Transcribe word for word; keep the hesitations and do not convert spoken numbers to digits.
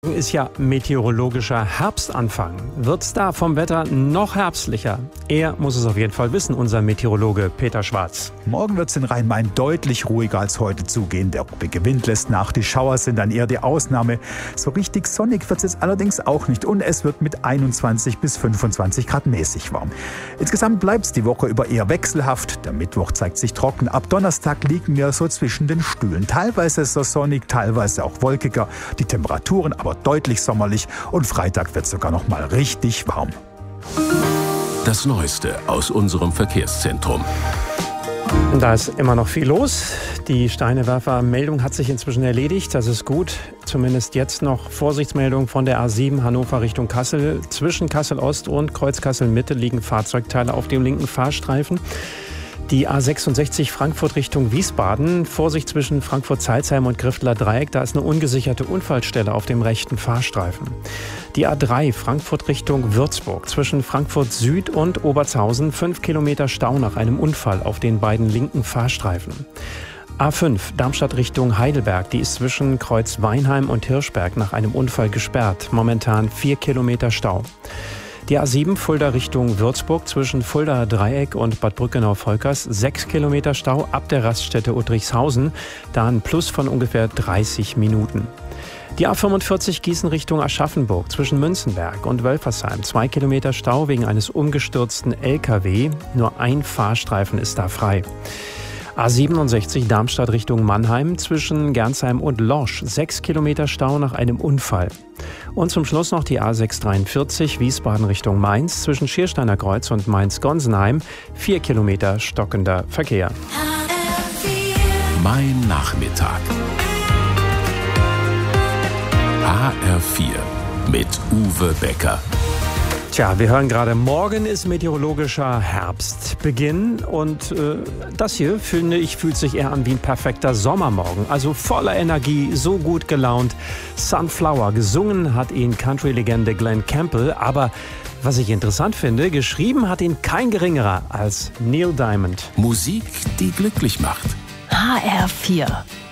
Ist ja meteorologischer Herbstanfang. Wird's da vom Wetter noch herbstlicher? Er muss es auf jeden Fall wissen, unser Meteorologe Peter Schwarz. Morgen wird es in Rhein-Main deutlich ruhiger als heute zugehen. Der ruhige Wind lässt nach, die Schauer sind dann eher die Ausnahme. So richtig sonnig wird es jetzt allerdings auch nicht und es wird mit einundzwanzig bis fünfundzwanzig Grad mäßig warm. Insgesamt bleibt es die Woche über eher wechselhaft. Der Mittwoch zeigt sich trocken. Ab Donnerstag liegen wir so zwischen den Stühlen. Teilweise ist es sonnig, teilweise auch wolkiger. Die Temperaturen aber deutlich sommerlich und Freitag wird sogar noch mal richtig warm. Das Neueste aus unserem Verkehrszentrum. Da ist immer noch viel los. Die Steinewerfer-Meldung hat sich inzwischen erledigt. Das ist gut. Zumindest jetzt noch Vorsichtsmeldung von der A sieben Hannover Richtung Kassel. Zwischen Kassel-Ost und Kreuz-Kassel-Mitte liegen Fahrzeugteile auf dem linken Fahrstreifen. Die A sechsundsechzig Frankfurt Richtung Wiesbaden. Vorsicht zwischen Frankfurt-Salzheim und Grifteler Dreieck. Da ist eine ungesicherte Unfallstelle auf dem rechten Fahrstreifen. Die A drei Frankfurt Richtung Würzburg. Zwischen Frankfurt Süd und Obertshausen. Fünf Kilometer Stau nach einem Unfall auf den beiden linken Fahrstreifen. A fünf Darmstadt Richtung Heidelberg. Die ist zwischen Kreuz Weinheim und Hirschberg nach einem Unfall gesperrt. Momentan vier Kilometer Stau. Die A sieben Fulda Richtung Würzburg zwischen Fuldaer Dreieck und Bad Brückenau-Volkers sechs Kilometer Stau ab der Raststätte Uttrichshausen, da ein Plus von ungefähr dreißig Minuten. Die A fünfundvierzig Gießen Richtung Aschaffenburg zwischen Münzenberg und Wölfersheim zwei Kilometer Stau wegen eines umgestürzten L K W, nur ein Fahrstreifen ist da frei. A siebenundsechzig Darmstadt Richtung Mannheim zwischen Gernsheim und Lorsch sechs Kilometer Stau nach einem Unfall. Und zum Schluss noch die A sechshundertdreiundvierzig Wiesbaden Richtung Mainz zwischen Schiersteiner Kreuz und Mainz-Gonsenheim vier Kilometer stockender Verkehr. Mein Nachmittag. H R vier mit Uwe Becker. Tja, wir hören gerade, morgen ist meteorologischer Herbstbeginn und äh, das hier, finde ich, fühlt sich eher an wie ein perfekter Sommermorgen. Also voller Energie, so gut gelaunt. Sunflower, gesungen hat ihn Country-Legende Glenn Campbell, aber was ich interessant finde, geschrieben hat ihn kein geringerer als Neil Diamond. Musik, die glücklich macht. H R vier.